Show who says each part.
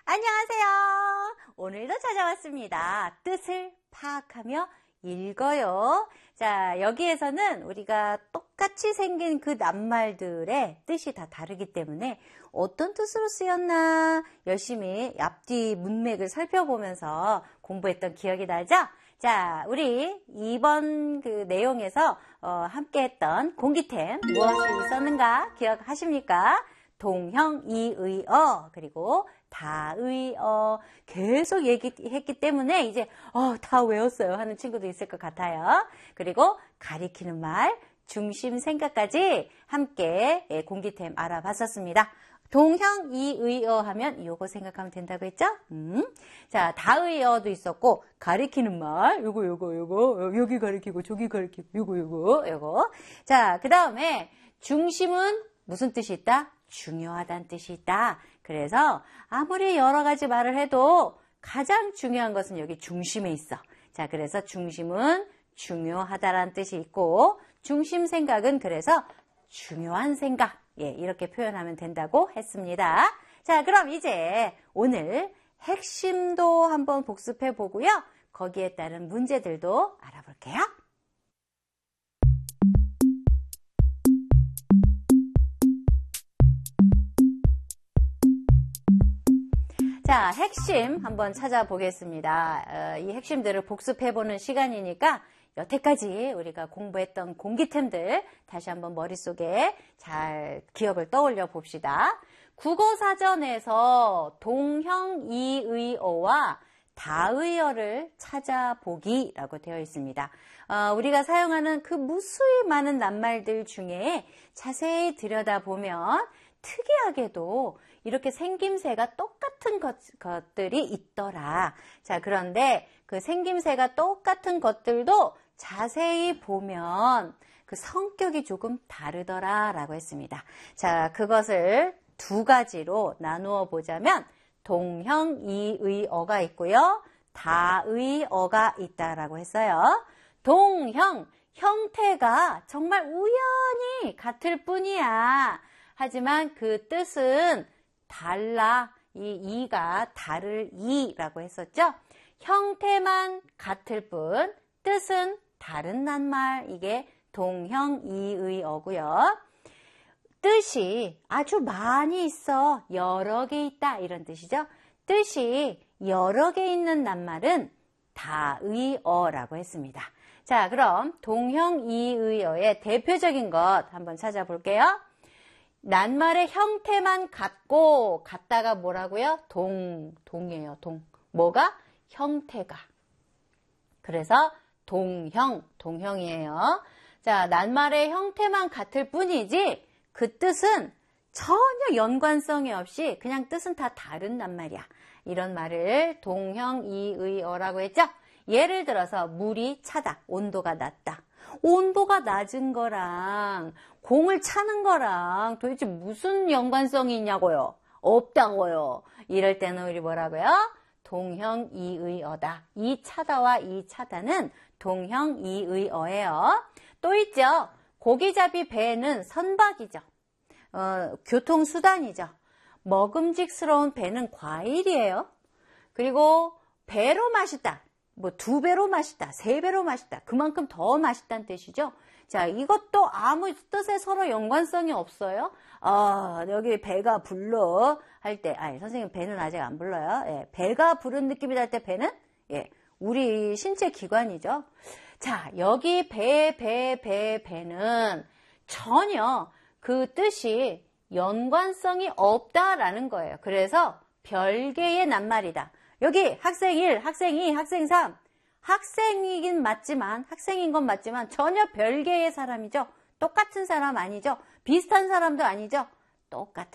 Speaker 1: 안녕하세요. 오늘도 찾아왔습니다. 뜻을 파악하며 읽어요. 자, 여기에서는 우리가 똑같이 생긴 그 낱말들의 뜻이 다 다르기 때문에 어떤 뜻으로 쓰였나 열심히 앞뒤 문맥을 살펴보면서 공부했던 기억이 나죠? 자, 우리 이번 그 내용에서 함께 했던 공기템 무엇이 있었는가 기억하십니까? 동형, 이의어, 그리고 다의어 계속 얘기했기 때문에 이제 다 외웠어요 하는 친구도 있을 것 같아요. 그리고 가리키는 말, 중심 생각까지 함께 공기템 알아봤었습니다. 동형, 이의어 하면 요거 생각하면 된다고 했죠? 자, 다의어도 있었고 가리키는 말, 요거 여기 가리키고 저기 가리키고 요거. 자, 그 다음에 중심은 무슨 뜻이 있다? 중요하다는 뜻이 있다. 그래서 아무리 여러 가지 말을 해도 가장 중요한 것은 여기 중심에 있어. 자, 그래서 중심은 중요하다라는 뜻이 있고 중심 생각은 그래서 중요한 생각. 예, 이렇게 표현하면 된다고 했습니다. 자, 그럼 이제 오늘 핵심도 한번 복습해 보고요. 거기에 따른 문제들도 알아볼게요. 자, 핵심 한번 찾아보겠습니다. 이 핵심들을 복습해보는 시간이니까 여태까지 우리가 공부했던 공기템들 다시 한번 머릿속에 잘 기억을 떠올려 봅시다. 국어사전에서 동형, 이의어와 다의어를 찾아보기라고 되어 있습니다. 우리가 사용하는 그 무수히 많은 낱말들 중에 자세히 들여다보면 특이하게도 이렇게 생김새가 똑같은 것들이 있더라. 자, 그런데 그 생김새가 똑같은 것들도 자세히 보면 그 성격이 조금 다르더라 라고 했습니다. 자, 그것을 두 가지로 나누어 보자면 동형, 이의어가 있고요. 다의어가 있다라고 했어요. 동형, 형태가 정말 우연히 같을 뿐이야. 하지만 그 뜻은 달라. 이 이가 다를 이라고 했었죠. 형태만 같을 뿐 뜻은 다른 낱말. 이게 동형, 이의어고요. 뜻이 아주 많이 있어. 여러 개 있다. 이런 뜻이죠. 뜻이 여러 개 있는 낱말은 다의어라고 했습니다. 자, 그럼 동형, 이의어의 대표적인 것 한번 찾아볼게요. 낱말의 형태만 같고 같다가 뭐라고요? 동이에요. 뭐가? 형태가. 그래서 동형이에요. 자, 낱말의 형태만 같을 뿐이지 그 뜻은 전혀 연관성이 없이 그냥 뜻은 다 다른 낱말이야. 이런 말을 동형, 이의어라고 했죠? 예를 들어서 물이 차다. 온도가 낮다. 온도가 낮은 거랑 공을 차는 거랑 도대체 무슨 연관성이 있냐고요? 없다고요. 이럴 때는 우리 뭐라고요? 동형, 이의어다. 이 차다와 이 차다는 동형, 이의어예요. 또 있죠. 고기잡이 배는 선박이죠. 교통수단이죠. 먹음직스러운 배는 과일이에요. 그리고 배로 맛있다. 뭐 2배로 맛있다, 3배로 맛있다. 그만큼 더 맛있다는 뜻이죠. 자, 이것도 아무 뜻에 서로 연관성이 없어요. 여기 배가 불러 할 때, 선생님 배는 아직 안 불러요. 예, 배가 부른 느낌이 날 때 배는 우리 신체 기관이죠. 자, 여기 배는 전혀 그 뜻이 연관성이 없다라는 거예요. 그래서 별개의 낱말이다. 여기 학생 1, 학생 2, 학생 3. 학생이긴 맞지만, 학생인 건 맞지만 전혀 별개의 사람이죠. 똑같은 사람 아니죠. 비슷한 사람도 아니죠. 똑같아.